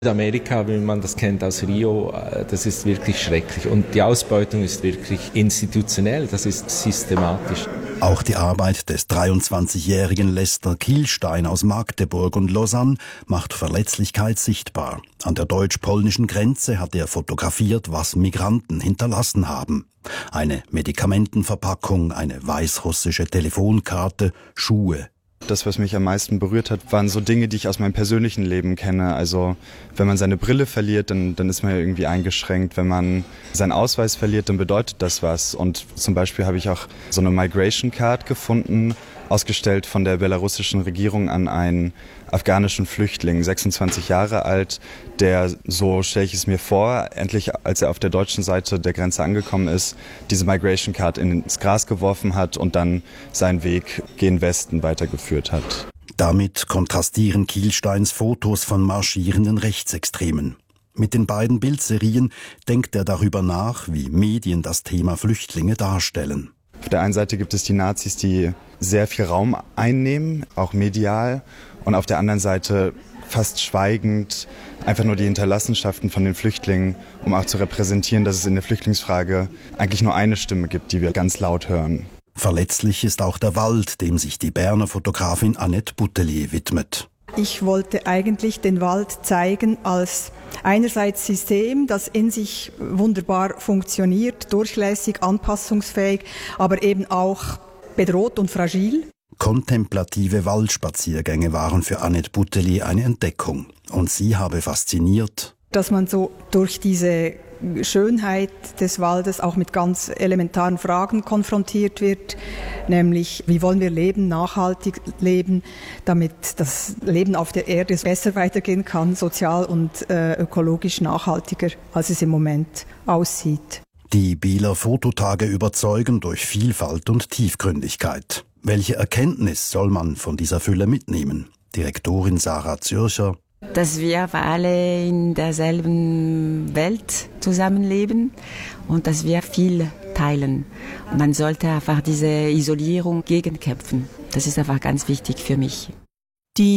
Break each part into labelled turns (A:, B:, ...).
A: Amerika, wie man das kennt aus Rio, das ist wirklich schrecklich. Und die Ausbeutung ist wirklich institutionell, das ist systematisch.
B: Auch die Arbeit des 23-jährigen Lester Kielstein aus Magdeburg und Lausanne macht Verletzlichkeit sichtbar. An der deutsch-polnischen Grenze hat er fotografiert, was Migranten hinterlassen haben. Eine Medikamentenverpackung, eine weißrussische Telefonkarte, Schuhe.
C: Das, was mich am meisten berührt hat, waren so Dinge, die ich aus meinem persönlichen Leben kenne. Also wenn man seine Brille verliert, dann ist man ja irgendwie eingeschränkt. Wenn man seinen Ausweis verliert, dann bedeutet das was. Und zum Beispiel habe ich auch so eine Migration Card gefunden, ausgestellt von der belarussischen Regierung an einen afghanischen Flüchtling, 26 Jahre alt, der, so stelle ich es mir vor, endlich, als er auf der deutschen Seite der Grenze angekommen ist, diese Migration Card ins Gras geworfen hat und dann seinen Weg gen Westen weitergeführt hat.
B: Damit kontrastieren Kielsteins Fotos von marschierenden Rechtsextremen. Mit den beiden Bildserien denkt er darüber nach, wie Medien das Thema Flüchtlinge darstellen.
C: Auf der einen Seite gibt es die Nazis, die sehr viel Raum einnehmen, auch medial, und auf der anderen Seite fast schweigend einfach nur die Hinterlassenschaften von den Flüchtlingen, um auch zu repräsentieren, dass es in der Flüchtlingsfrage eigentlich nur eine Stimme gibt, die wir ganz laut hören.
B: Verletzlich ist auch der Wald, dem sich die Berner Fotografin Annette Boutelier widmet.
D: Ich wollte eigentlich den Wald zeigen als einerseits System, das in sich wunderbar funktioniert, durchlässig, anpassungsfähig, aber eben auch bedroht und fragil.
B: Kontemplative Waldspaziergänge waren für Annette Boutelier eine Entdeckung. Und sie habe fasziniert,
D: dass man so durch diese Schönheit des Waldes auch mit ganz elementaren Fragen konfrontiert wird, nämlich wie wollen wir leben, nachhaltig leben, damit das Leben auf der Erde besser weitergehen kann, sozial und ökologisch nachhaltiger, als es im Moment aussieht.
B: Die Bieler Fototage überzeugen durch Vielfalt und Tiefgründigkeit. Welche Erkenntnis soll man von dieser Fülle mitnehmen? Direktorin Sarah Zürcher.
E: Dass wir alle in derselben Welt zusammenleben und dass wir viel teilen. Und man sollte einfach diese Isolierung gegenkämpfen. Das ist einfach ganz wichtig für mich.
F: Die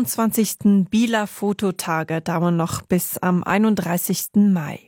F: 29. Bieler Fototage dauern noch bis am 31. Mai.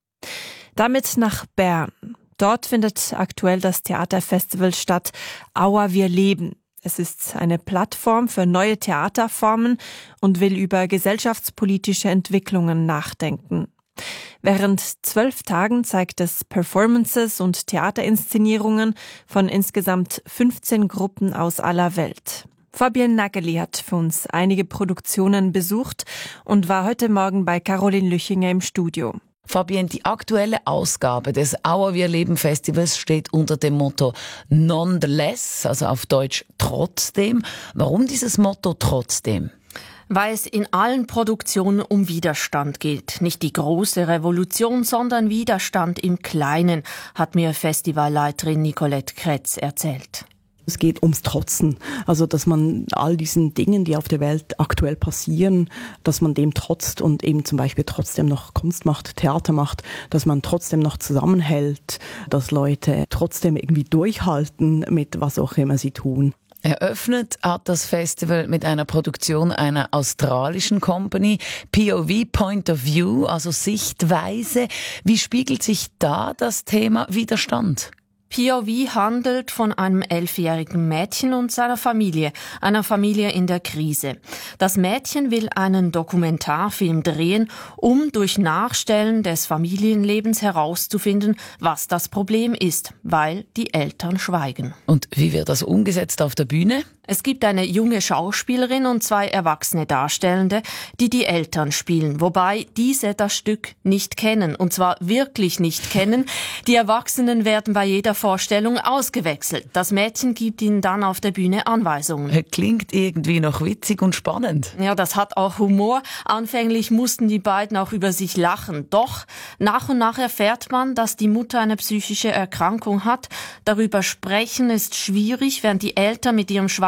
F: Damit nach Bern. Dort findet aktuell das Theaterfestival statt Aua, wir leben. Es ist eine Plattform für neue Theaterformen und will über gesellschaftspolitische Entwicklungen nachdenken. Während 12 Tagen zeigt es Performances und Theaterinszenierungen von insgesamt 15 Gruppen aus aller Welt. Fabienne Nageli hat für uns einige Produktionen besucht und war heute Morgen bei Caroline Lüchinger im Studio.
G: Fabienne, die aktuelle Ausgabe des Aua wir leben Festivals steht unter dem Motto Nonetheless, also auf Deutsch trotzdem. Warum dieses Motto trotzdem?
H: Weil es in allen Produktionen um Widerstand geht. Nicht die große Revolution, sondern Widerstand im Kleinen, hat mir Festivalleiterin Nicolette Kretz erzählt.
I: Es geht ums Trotzen, also dass man all diesen Dingen, die auf der Welt aktuell passieren, dass man dem trotzt und eben zum Beispiel trotzdem noch Kunst macht, Theater macht, dass man trotzdem noch zusammenhält, dass Leute trotzdem irgendwie durchhalten mit was auch immer sie tun.
G: Eröffnet hat das Festival mit einer Produktion einer australischen Company, POV, Point of View, also Sichtweise. Wie spiegelt sich da das Thema Widerstand?
H: POV handelt von einem 11-jährigen Mädchen und seiner Familie, einer Familie in der Krise. Das Mädchen will einen Dokumentarfilm drehen, um durch Nachstellen des Familienlebens herauszufinden, was das Problem ist, weil die Eltern schweigen.
G: Und wie wird das umgesetzt auf der Bühne?
H: Es gibt eine junge Schauspielerin und 2 erwachsene Darstellende, die die Eltern spielen, wobei diese das Stück nicht kennen, und zwar wirklich nicht kennen. Die Erwachsenen werden bei jeder Vorstellung ausgewechselt. Das Mädchen gibt ihnen dann auf der Bühne Anweisungen.
G: Klingt irgendwie noch witzig und spannend.
H: Ja, das hat auch Humor. Anfänglich mussten die beiden auch über sich lachen. Doch nach und nach erfährt man, dass die Mutter eine psychische Erkrankung hat. Darüber sprechen ist schwierig, während die Eltern mit ihrem Schweigen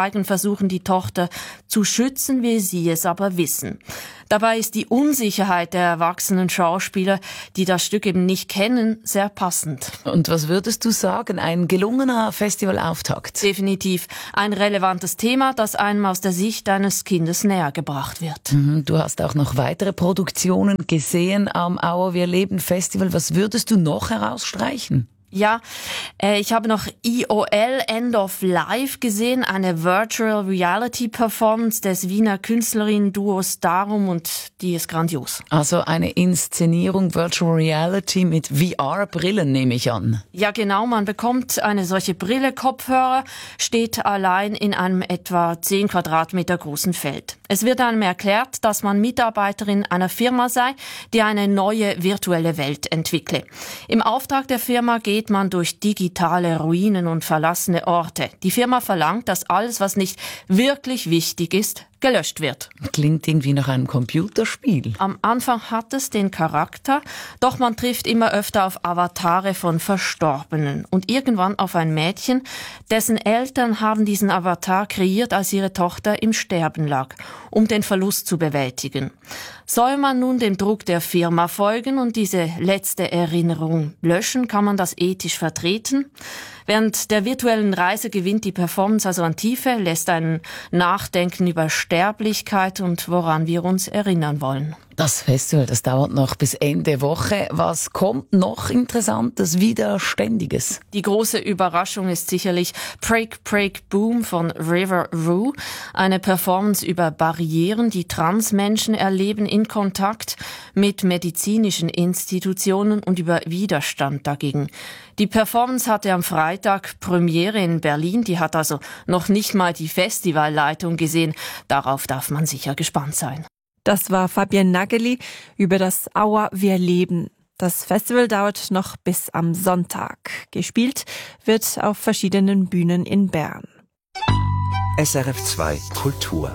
H: zeigen, versuchen die Tochter zu schützen, wie sie es aber wissen. Dabei ist die Unsicherheit der erwachsenen Schauspieler, die das Stück eben nicht kennen, sehr passend.
G: Und was würdest du sagen, ein gelungener Festivalauftakt?
H: Definitiv ein relevantes Thema, das einem aus der Sicht eines Kindes näher gebracht wird.
G: Du hast auch noch weitere Produktionen gesehen am Auer Wir leben Festival. Was würdest du noch herausstreichen?
H: Ja, ich habe noch IOL End of Life gesehen, eine Virtual Reality Performance des Wiener Künstlerinnen-Duos Darum, und die ist grandios.
G: Also eine Inszenierung Virtual Reality mit VR-Brillen, nehme ich an.
H: Ja genau, man bekommt eine solche Brille, Kopfhörer, steht allein in einem etwa 10 Quadratmeter großen Feld. Es wird einem erklärt, dass man Mitarbeiterin einer Firma sei, die eine neue virtuelle Welt entwickle. Im Auftrag der Firma geht man durch digitale Ruinen und verlassene Orte. Die Firma verlangt, dass alles, was nicht wirklich wichtig ist, gelöscht wird.
G: Klingt irgendwie nach einem Computerspiel.
H: Am Anfang hat es den Charakter, doch man trifft immer öfter auf Avatare von Verstorbenen und irgendwann auf ein Mädchen, dessen Eltern haben diesen Avatar kreiert, als ihre Tochter im Sterben lag, um den Verlust zu bewältigen. Soll man nun dem Druck der Firma folgen und diese letzte Erinnerung löschen, kann man das ethisch vertreten? Während der virtuellen Reise gewinnt die Performance also an Tiefe, lässt einen nachdenken über Sterblichkeit und woran wir uns erinnern wollen.
G: Das Festival, das dauert noch bis Ende Woche. Was kommt noch Interessantes, Widerständiges?
H: Die große Überraschung ist sicherlich Break, Break, Boom von River Rue. Eine Performance über Barrieren, die Transmenschen erleben in Kontakt mit medizinischen Institutionen und über Widerstand dagegen. Die Performance hatte am Freitag Premiere in Berlin. Die hat also noch nicht mal die Festivalleitung gesehen. Darauf darf man sicher gespannt sein.
F: Das war Fabienne Nageli über das Auer Wir leben. Das Festival dauert noch bis am Sonntag. Gespielt wird auf verschiedenen Bühnen in Bern.
J: SRF 2 Kultur.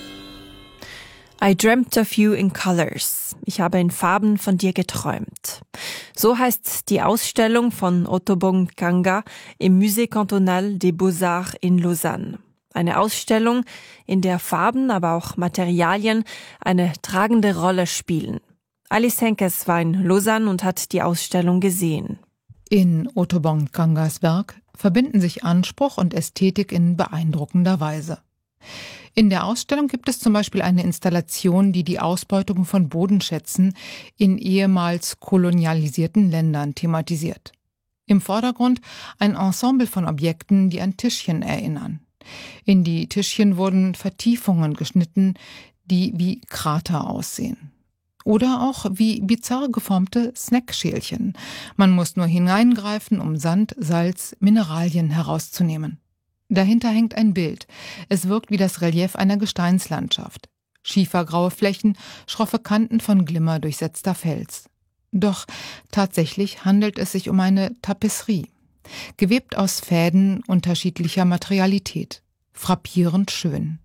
F: I dreamt of you in colors. Ich habe in Farben von dir geträumt. So heißt die Ausstellung von Ottobong Kanga im Musée Cantonal des Beaux-Arts in Lausanne. Eine Ausstellung, in der Farben, aber auch Materialien eine tragende Rolle spielen. Alice Henkes war in Lausanne und hat die Ausstellung gesehen.
K: In Ottobong Kangas Werk verbinden sich Anspruch und Ästhetik in beeindruckender Weise. In der Ausstellung gibt es zum Beispiel eine Installation, die die Ausbeutung von Bodenschätzen in ehemals kolonialisierten Ländern thematisiert. Im Vordergrund ein Ensemble von Objekten, die an Tischchen erinnern. In die Tischchen wurden Vertiefungen geschnitten, die wie Krater aussehen. Oder auch wie bizarr geformte Snackschälchen. Man muss nur hineingreifen, um Sand, Salz, Mineralien herauszunehmen. Dahinter hängt ein Bild. Es wirkt wie das Relief einer Gesteinslandschaft. Schiefergraue Flächen, schroffe Kanten von Glimmer durchsetzter Fels. Doch tatsächlich handelt es sich um eine Tapisserie. Gewebt aus Fäden unterschiedlicher Materialität. Frappierend schön.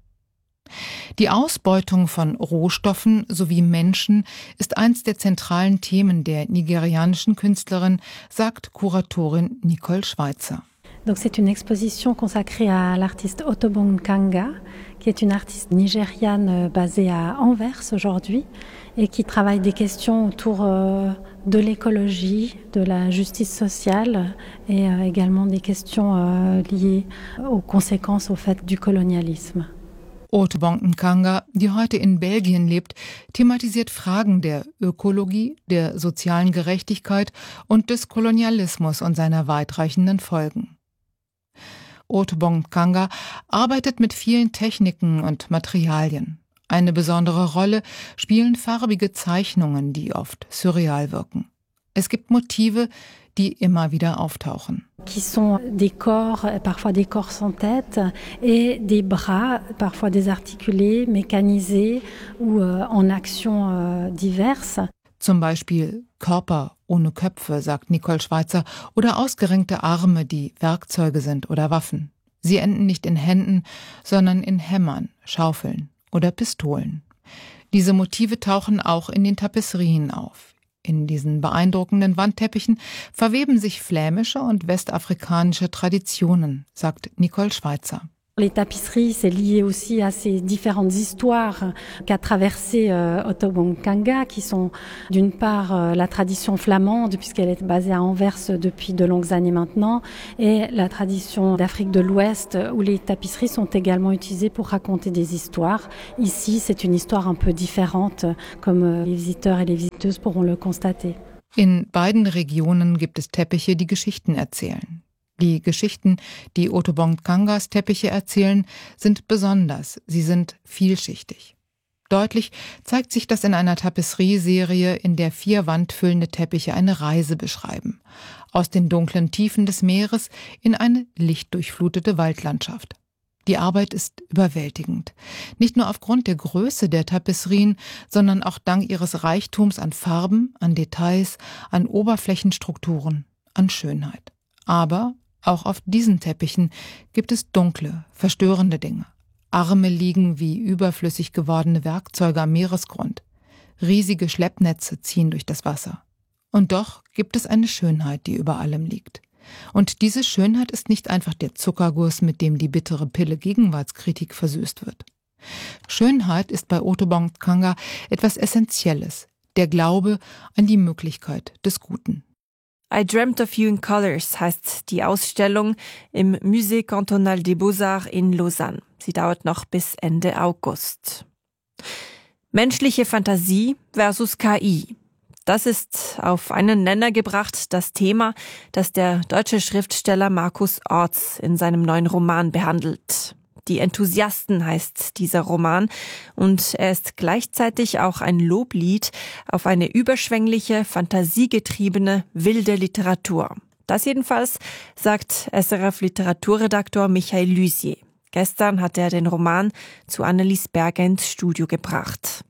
K: Die Ausbeutung von Rohstoffen sowie Menschen ist eins der zentralen Themen der nigerianischen Künstlerin, sagt Kuratorin Nicole Schweizer.
L: Donc c'est une exposition consacrée à l'artiste Ottobong Kanga, qui est une artiste nigériane basée à Anvers aujourd'hui et qui travaille des questions autour de l'écologie, de la justice sociale et également des questions liées aux conséquences au fait du colonialisme.
K: Ottobong Nkanga, die heute in Belgien lebt, thematisiert Fragen der Ökologie, der sozialen Gerechtigkeit und des Kolonialismus und seiner weitreichenden Folgen. Ottobong Kanga arbeitet mit vielen Techniken und Materialien. Eine besondere Rolle spielen farbige Zeichnungen, die oft surreal wirken. Es gibt Motive, die immer wieder auftauchen.
L: Qui sont des corps, parfois des corps sans tête, et des bras, parfois désarticulés, mécanisés ou en actions diverses.
K: Zum Beispiel Körper ohne Köpfe, sagt Nicole Schweizer, oder ausgerenkte Arme, die Werkzeuge sind oder Waffen. Sie enden nicht in Händen, sondern in Hämmern, Schaufeln oder Pistolen. Diese Motive tauchen auch in den Tapisserien auf. In diesen beeindruckenden Wandteppichen verweben sich flämische und westafrikanische Traditionen, sagt Nicole Schweizer.
L: Les tapisseries, c'est lié aussi à ces différentes histoires qu'a traversé Otobonkanga, qui sont d'une part la tradition flamande, puisqu'elle est basée à Anvers depuis de longues années maintenant, et la tradition d'Afrique de l'Ouest, où les tapisseries sont également utilisées pour raconter des histoires. Ici, c'est une histoire un peu différente, comme les visiteurs et les visiteuses pourront le constater.
K: In beiden Regionen gibt es Teppiche, die Geschichten erzählen. Die Geschichten, die Otobonkhangas Teppiche erzählen, sind besonders. Sie sind vielschichtig. Deutlich zeigt sich das in einer Tapisserieserie, in der 4 wandfüllende Teppiche eine Reise beschreiben. Aus den dunklen Tiefen des Meeres in eine lichtdurchflutete Waldlandschaft. Die Arbeit ist überwältigend. Nicht nur aufgrund der Größe der Tapisserien, sondern auch dank ihres Reichtums an Farben, an Details, an Oberflächenstrukturen, an Schönheit. Aber auch auf diesen Teppichen gibt es dunkle, verstörende Dinge. Arme liegen wie überflüssig gewordene Werkzeuge am Meeresgrund. Riesige Schleppnetze ziehen durch das Wasser. Und doch gibt es eine Schönheit, die über allem liegt. Und diese Schönheit ist nicht einfach der Zuckerguss, mit dem die bittere Pille Gegenwartskritik versüßt wird. Schönheit ist bei Otobonkanga etwas Essentielles, der Glaube an die Möglichkeit des Guten.
F: I Dreamt of You in Colors heißt die Ausstellung im Musée Cantonal des Beaux-Arts in Lausanne. Sie dauert noch bis Ende August. Menschliche Fantasie versus KI. Das ist auf einen Nenner gebracht das Thema, das der deutsche Schriftsteller Markus Orts in seinem neuen Roman behandelt. Die Enthusiasten heißt dieser Roman und er ist gleichzeitig auch ein Loblied auf eine überschwängliche, fantasiegetriebene, wilde Literatur. Das jedenfalls sagt SRF-Literaturredaktor Michael Lusier. Gestern hat er den Roman zu Annelies Berger ins Studio gebracht.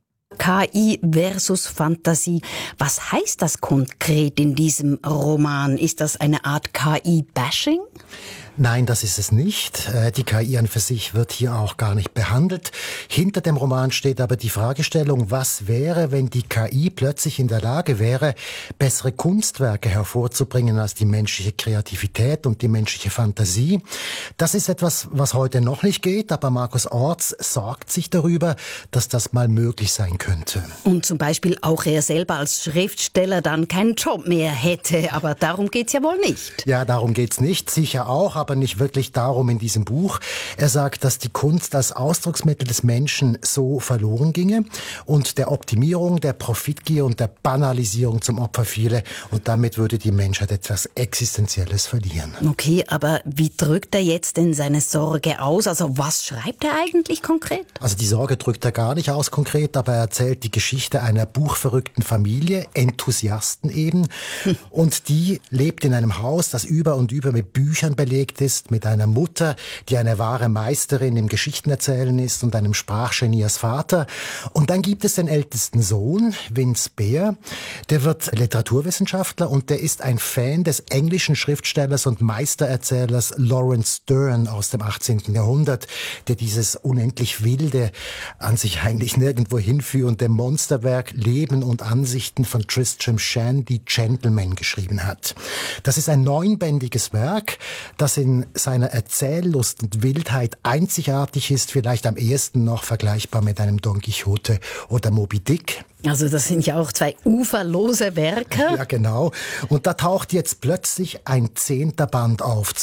M: KI versus Fantasie. Was heißt das konkret in diesem Roman? Ist das eine Art KI-Bashing?
N: Nein, das ist es nicht. Die KI an für sich wird hier auch gar nicht behandelt. Hinter dem Roman steht aber die Fragestellung, was wäre, wenn die KI plötzlich in der Lage wäre, bessere Kunstwerke hervorzubringen als die menschliche Kreativität und die menschliche Fantasie. Das ist etwas, was heute noch nicht geht, aber Markus Orts sorgt sich darüber, dass das mal möglich sein könnte.
M: Und zum Beispiel auch er selber als Schriftsteller dann keinen Job mehr hätte, aber darum geht's ja wohl nicht.
N: Ja, darum geht's nicht, sicher auch, aber nicht wirklich darum in diesem Buch. Er sagt, dass die Kunst als Ausdrucksmittel des Menschen so verloren ginge und der Optimierung, der Profitgier und der Banalisierung zum Opfer fiele und damit würde die Menschheit etwas Existenzielles verlieren.
M: Okay, aber wie drückt er jetzt denn seine Sorge aus? Also was schreibt er eigentlich konkret?
N: Also die Sorge drückt er gar nicht aus konkret, aber er erzählt die Geschichte einer buchverrückten Familie, Enthusiasten eben, und die lebt in einem Haus, das über und über mit Büchern belegt ist, mit einer Mutter, die eine wahre Meisterin im Geschichtenerzählen ist und einem Sprachgenie als Vater. Und dann gibt es den ältesten Sohn, Vince Bear, der wird Literaturwissenschaftler und der ist ein Fan des englischen Schriftstellers und Meistererzählers Lawrence Sterne aus dem 18. Jahrhundert, der dieses unendlich wilde, an sich eigentlich nirgendwo hinführende Monsterwerk Leben und Ansichten von Tristram Shandy Gentleman geschrieben hat. Das ist ein 9-bändiges Werk, das in seiner Erzähllust und Wildheit einzigartig ist, vielleicht am ehesten noch vergleichbar mit einem Don Quixote oder Moby Dick.
M: Also das sind ja auch 2 uferlose Werke.
N: Ja, genau. Und da taucht jetzt plötzlich ein 10. Band auf,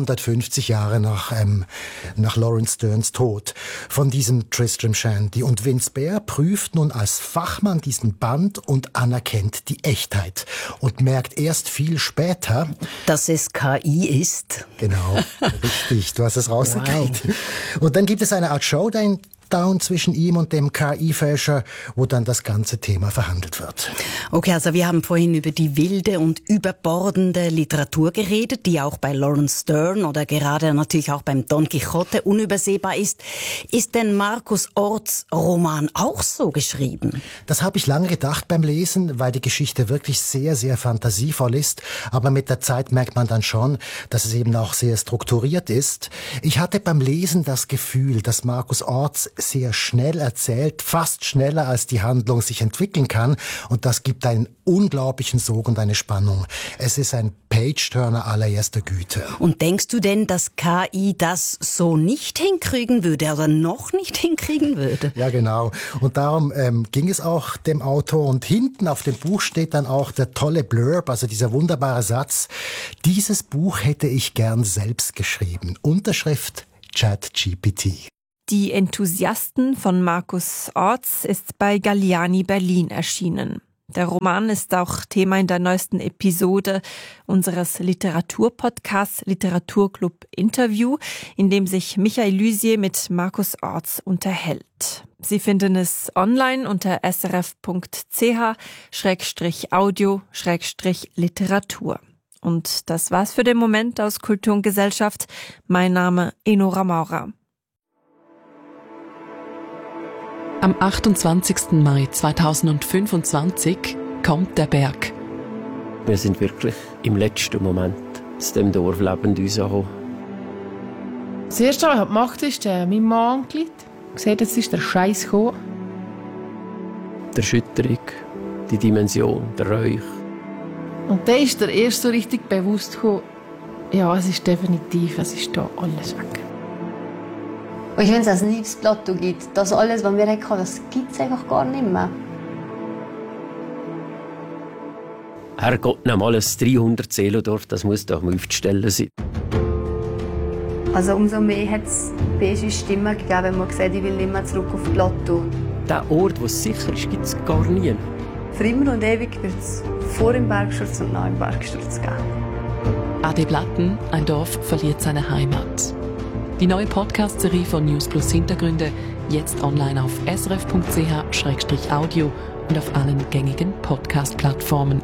N: 250 Jahre nach Lawrence Sternes Tod, von diesem Tristram Shandy. Und Vince Bear prüft nun als Fachmann diesen Band und anerkennt die Echtheit und merkt erst viel später,
M: dass es KI ist.
N: Genau, richtig, du hast es rausgekriegt. Wow. Und dann gibt es eine Art Showdown zwischen ihm und dem KI-Fälscher, wo dann das ganze Thema verhandelt wird.
M: Okay, also wir haben vorhin über die wilde und überbordende Literatur geredet, die auch bei Lawrence Sterne oder gerade natürlich auch beim Don Quixote unübersehbar ist. Ist denn Markus Orts Roman auch so geschrieben?
N: Das habe ich lange gedacht beim Lesen, weil die Geschichte wirklich sehr, sehr fantasievoll ist. Aber mit der Zeit merkt man dann schon, dass es eben auch sehr strukturiert ist. Ich hatte beim Lesen das Gefühl, dass Markus Orts sehr schnell erzählt, fast schneller als die Handlung sich entwickeln kann. Und das gibt einen unglaublichen Sog und eine Spannung. Es ist ein Page-Turner allererster Güte.
M: Und denkst du denn, dass KI das so nicht hinkriegen würde oder noch nicht hinkriegen würde?
N: Ja, genau. Und darum ging es auch dem Autor. Und hinten auf dem Buch steht dann auch der tolle Blurb, also dieser wunderbare Satz: Dieses Buch hätte ich gern selbst geschrieben. Unterschrift ChatGPT.
F: Die Enthusiasten von Markus Orts ist bei Galliani Berlin erschienen. Der Roman ist auch Thema in der neuesten Episode unseres Literaturpodcasts Literaturclub Interview, in dem sich Michael Lysier mit Markus Orts unterhält. Sie finden es online unter srf.ch/audio/literatur. Und das war's für den Moment aus Kultur und Gesellschaft. Mein Name Enora Maurer.
O: Am 28. Mai 2025 kommt der Berg.
P: Wir sind wirklich im letzten Moment aus dem Dorf lebend rausgekommen.
Q: Das Erste, was ich gemacht habe, ist meinem Mann angerufen. Gesagt, jetzt ist der Scheiß gekommen.
P: Die Erschütterung, die Dimension, der Räuch.
Q: Und dann ist der erst so richtig bewusst gekommen, ja, es ist definitiv, es ist da alles weg.
R: Und wenn es ein neues Plateau gibt, das alles, was wir hatten, das gibt es einfach gar nicht mehr.
P: Herrgott, nochmal ein 300-Seelendorf, das muss doch mal aufzustellen sein.
R: Also umso mehr hat es böse Stimmen gegeben, wenn man gesagt, ich will nicht mehr zurück auf das Plateau.
P: Der Ort, wo es sicher ist, gibt es gar nie.
R: Für immer und ewig wird es vor dem Bergsturz und nach dem Bergsturz geben.
O: Ade Blatten, ein Dorf verliert seine Heimat. Die neue Podcast-Serie von News Plus Hintergründe, jetzt online auf srf.ch/audio und auf allen gängigen Podcast-Plattformen.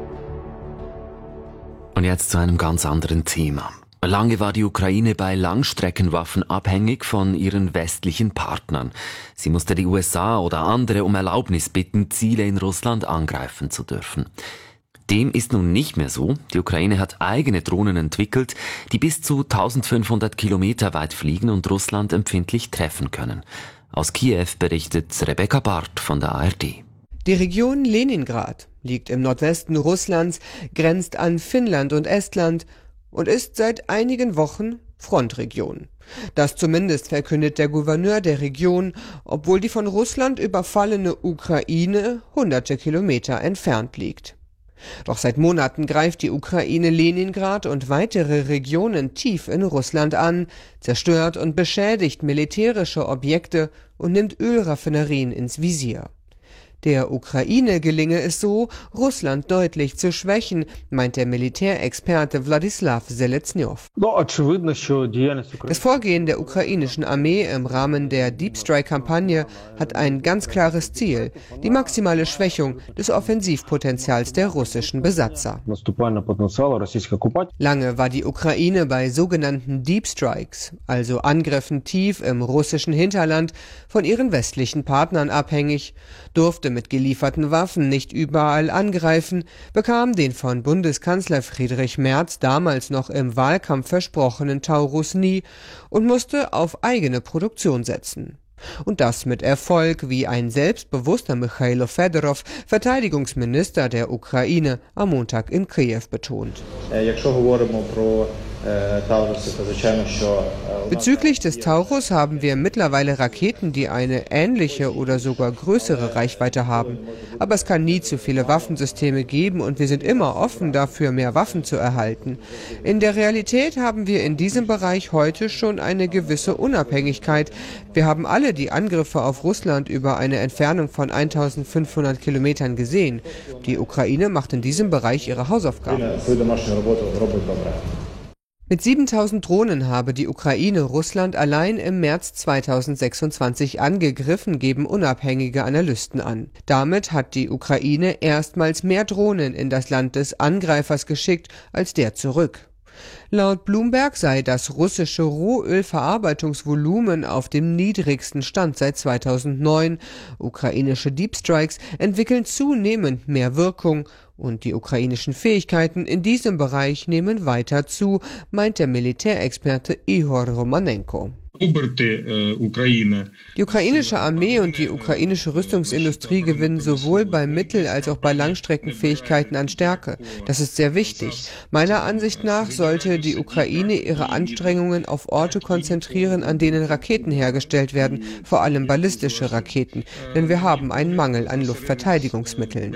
S: Und jetzt zu einem ganz anderen Thema. Lange war die Ukraine bei Langstreckenwaffen abhängig von ihren westlichen Partnern. Sie musste die USA oder andere um Erlaubnis bitten, Ziele in Russland angreifen zu dürfen. Dem ist nun nicht mehr so. Die Ukraine hat eigene Drohnen entwickelt, die bis zu 1500 Kilometer weit fliegen und Russland empfindlich treffen können. Aus Kiew berichtet Rebecca Barth von der ARD.
T: Die Region Leningrad liegt im Nordwesten Russlands, grenzt an Finnland und Estland und ist seit einigen Wochen Frontregion. Das zumindest verkündet der Gouverneur der Region, obwohl die von Russland überfallene Ukraine hunderte Kilometer entfernt liegt. Doch seit Monaten greift die Ukraine Leningrad und weitere Regionen tief in Russland an, zerstört und beschädigt militärische Objekte und nimmt Ölraffinerien ins Visier. Der Ukraine gelinge es so, Russland deutlich zu schwächen, meint der Militärexperte Wladislaw Seleznyov. Das Vorgehen der ukrainischen Armee im Rahmen der Deep Strike-Kampagne hat ein ganz klares Ziel: die maximale Schwächung des Offensivpotenzials der russischen Besatzer. Lange war die Ukraine bei sogenannten Deep Strikes, also Angriffen tief im russischen Hinterland, von ihren westlichen Partnern abhängig, durfte mit gelieferten Waffen nicht überall angreifen, bekam den von Bundeskanzler Friedrich Merz damals noch im Wahlkampf versprochenen Taurus nie und musste auf eigene Produktion setzen. Und das mit Erfolg, wie ein selbstbewusster Michailo Fedorov, Verteidigungsminister der Ukraine, am Montag in Kiew betont. Bezüglich des Taurus haben wir mittlerweile Raketen, die eine ähnliche oder sogar größere Reichweite haben. Aber es kann nie zu viele Waffensysteme geben und wir sind immer offen dafür, mehr Waffen zu erhalten. In der Realität haben wir in diesem Bereich heute schon eine gewisse Unabhängigkeit. Wir haben alle die Angriffe auf Russland über eine Entfernung von 1500 Kilometern gesehen. Die Ukraine macht in diesem Bereich ihre Hausaufgaben. Mit 7000 Drohnen habe die Ukraine Russland allein im März 2026 angegriffen, geben unabhängige Analysten an. Damit hat die Ukraine erstmals mehr Drohnen in das Land des Angreifers geschickt als der zurück. Laut Bloomberg sei das russische Rohölverarbeitungsvolumen auf dem niedrigsten Stand seit 2009. Ukrainische Deep Strikes entwickeln zunehmend mehr Wirkung und die ukrainischen Fähigkeiten in diesem Bereich nehmen weiter zu, meint der Militärexperte Ihor Romanenko. Die ukrainische Armee und die ukrainische Rüstungsindustrie gewinnen sowohl bei Mittel- als auch bei Langstreckenfähigkeiten an Stärke. Das ist sehr wichtig. Meiner Ansicht nach sollte die Ukraine ihre Anstrengungen auf Orte konzentrieren, an denen Raketen hergestellt werden, vor allem ballistische Raketen, denn wir haben einen Mangel an Luftverteidigungsmitteln.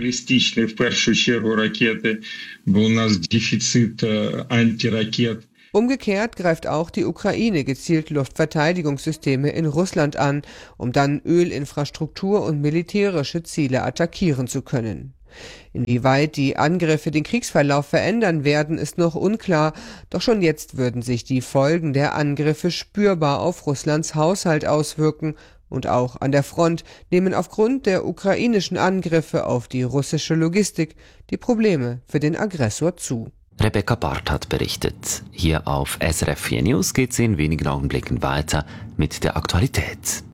T: Umgekehrt greift auch die Ukraine gezielt Luftverteidigungssysteme in Russland an, um dann Ölinfrastruktur und militärische Ziele attackieren zu können. Inwieweit die Angriffe den Kriegsverlauf verändern werden, ist noch unklar, doch schon jetzt würden sich die Folgen der Angriffe spürbar auf Russlands Haushalt auswirken, und auch an der Front nehmen aufgrund der ukrainischen Angriffe auf die russische Logistik die Probleme für den Aggressor zu.
S: Rebecca Barth hat berichtet. Hier auf SRF 4 News geht es in wenigen Augenblicken weiter mit der Aktualität.